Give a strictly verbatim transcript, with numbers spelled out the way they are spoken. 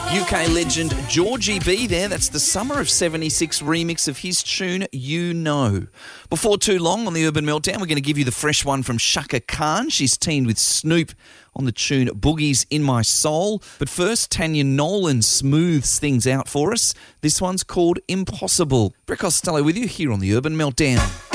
U K legend Georgie B there. That's the Summer of seventy-six remix of his tune, You Know. Before too long on the Urban Meltdown, we're going to give you the fresh one from Chaka Khan. She's teamed with Snoop on the tune Boogie's in My Soul. But first, Tanya Nolan smooths things out for us. This one's called Impossible. Brett Costello with you here on the Urban Meltdown.